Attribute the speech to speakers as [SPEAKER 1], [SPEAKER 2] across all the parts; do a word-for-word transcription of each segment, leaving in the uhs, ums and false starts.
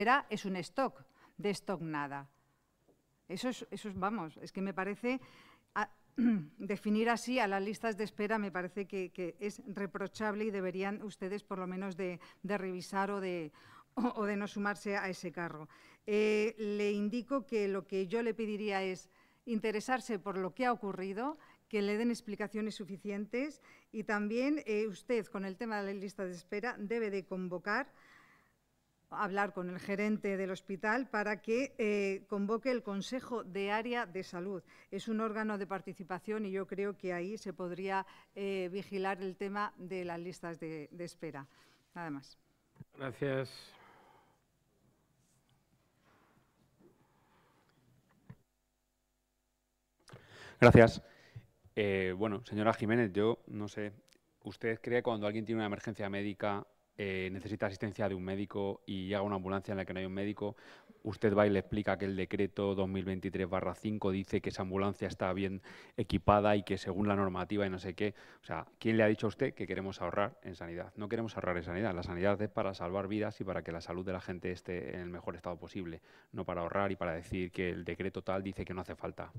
[SPEAKER 1] espera es un stock, de stock nada. Eso es, eso es vamos, es que me parece… A, definir así a las listas de espera me parece que, que es reprochable y deberían ustedes por lo menos de, de revisar o de, o, o de no sumarse a ese carro. Eh, le indico que lo que yo le pediría es interesarse por lo que ha ocurrido, que le den explicaciones suficientes y también eh, usted, con el tema de las listas de espera, debe de convocar, hablar con el gerente del hospital para que eh, convoque el Consejo de Área de Salud. Es un órgano de participación y yo creo que ahí se podría eh, vigilar el tema de las listas de, de espera. Nada más.
[SPEAKER 2] Gracias.
[SPEAKER 3] Gracias. Eh, bueno, señora Jiménez, yo no sé, ¿usted cree que cuando alguien tiene una emergencia médica, eh, necesita asistencia de un médico y llega una ambulancia en la que no hay un médico, usted va y le explica que el decreto dos mil veintitrés barra cinco dice que esa ambulancia está bien equipada y que según la normativa y no sé qué? O sea, ¿quién le ha dicho a usted que queremos ahorrar en sanidad? No queremos ahorrar en sanidad. La sanidad es para salvar vidas y para que la salud de la gente esté en el mejor estado posible, no para ahorrar y para decir que el decreto tal dice que no hace falta.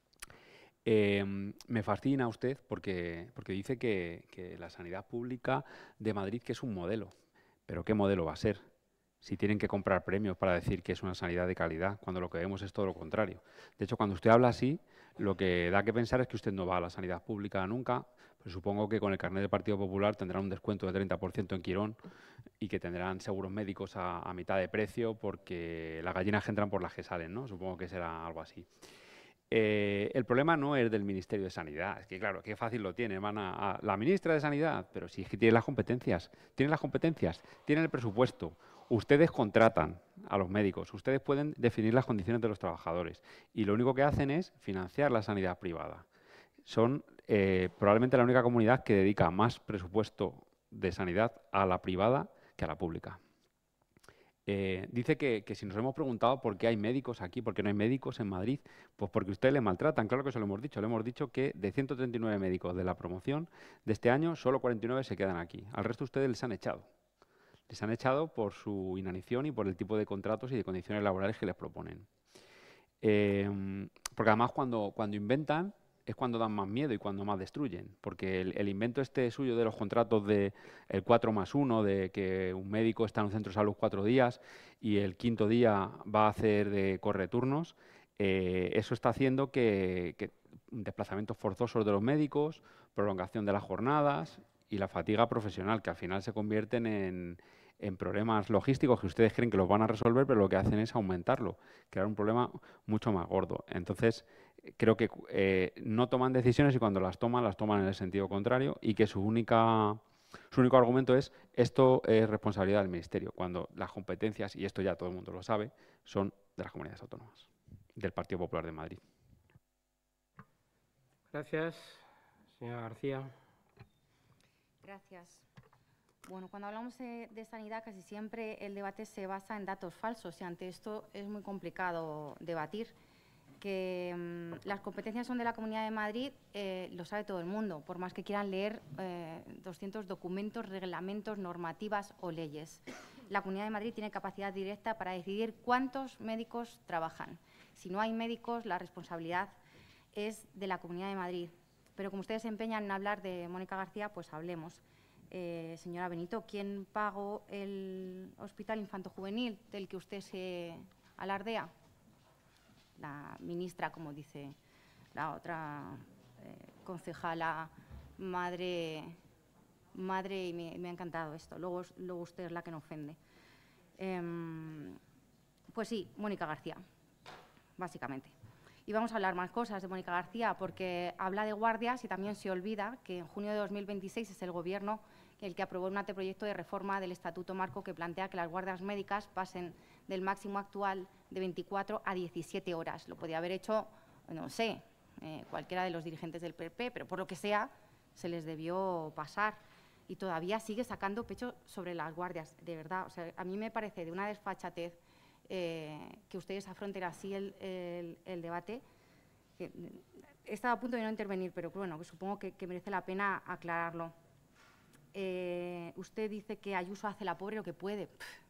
[SPEAKER 3] Eh, me fascina usted porque, porque dice que, que la sanidad pública de Madrid que es un modelo. ¿Pero qué modelo va a ser? Si tienen que comprar premios para decir que es una sanidad de calidad, cuando lo que vemos es todo lo contrario. De hecho, cuando usted habla así, lo que da que pensar es que usted no va a la sanidad pública nunca, pues supongo que con el carnet del Partido Popular tendrá un descuento de treinta por ciento en Quirón y que tendrán seguros médicos a, a mitad de precio porque las gallinas que entran por las que salen, ¿no? Supongo que será algo así. Eh, el problema no es del Ministerio de Sanidad, es que claro, qué fácil lo tiene, van a, a la ministra de Sanidad, pero si es que tiene las competencias, tiene las competencias, tiene el presupuesto, ustedes contratan a los médicos, ustedes pueden definir las condiciones de los trabajadores y lo único que hacen es financiar la sanidad privada. Son eh, probablemente la única comunidad que dedica más presupuesto de sanidad a la privada que a la pública. Eh, dice que, que si nos hemos preguntado por qué hay médicos aquí, por qué no hay médicos en Madrid, pues porque ustedes le maltratan. Claro que eso lo hemos dicho. Le hemos dicho que de ciento treinta y nueve médicos de la promoción de este año, solo cuarenta y nueve se quedan aquí. Al resto ustedes les han echado. Les han echado por su inanición y por el tipo de contratos y de condiciones laborales que les proponen. Eh, porque además cuando, cuando inventan es cuando dan más miedo y cuando más destruyen, porque el, el invento este suyo de los contratos de el cuatro más uno, de que un médico está en un centro de salud cuatro días y el quinto día va a hacer de correturnos, eh, eso está haciendo que, que desplazamientos forzosos de los médicos, prolongación de las jornadas y la fatiga profesional, que al final se convierten en, en problemas logísticos que ustedes creen que los van a resolver, pero lo que hacen es aumentarlo, crear un problema mucho más gordo. Entonces, creo que eh, no toman decisiones y cuando las toman, las toman en el sentido contrario y que su única, su único argumento es esto es responsabilidad del Ministerio, cuando las competencias, y esto ya todo el mundo lo sabe, son de las comunidades autónomas, del Partido Popular de Madrid.
[SPEAKER 2] Gracias. Señora García.
[SPEAKER 4] Gracias. Bueno, cuando hablamos de, de sanidad, casi siempre el debate se basa en datos falsos y ante esto es muy complicado debatir. Que mmm, las competencias son de la Comunidad de Madrid, eh, lo sabe todo el mundo, por más que quieran leer eh, doscientos documentos, reglamentos, normativas o leyes. La Comunidad de Madrid tiene capacidad directa para decidir cuántos médicos trabajan. Si no hay médicos, la responsabilidad es de la Comunidad de Madrid. Pero como ustedes se empeñan en hablar de Mónica García, pues hablemos. Eh, señora Benito, ¿quién pagó el Hospital Infanto-Juvenil del que usted se alardea? La ministra, como dice la otra eh, concejala, madre, madre y me, me ha encantado esto, luego, luego usted es la que nos ofende. Eh, pues sí, Mónica García, básicamente. Y vamos a hablar más cosas de Mónica García, porque habla de guardias y también se olvida que en junio de dos mil veintiséis es el Gobierno el que aprobó un anteproyecto de reforma del Estatuto Marco que plantea que las guardias médicas pasen del máximo actual de veinticuatro a diecisiete horas. Lo podía haber hecho, no sé, eh, cualquiera de los dirigentes del P P, pero por lo que sea se les debió pasar. Y todavía sigue sacando pecho sobre las guardias, de verdad. O sea, a mí me parece de una desfachatez eh, que ustedes afronten así el, el, el debate. Que, estaba a punto de no intervenir, pero bueno, que supongo que, que merece la pena aclararlo. Eh, usted dice que Ayuso hace la pobre lo que puede. Pff,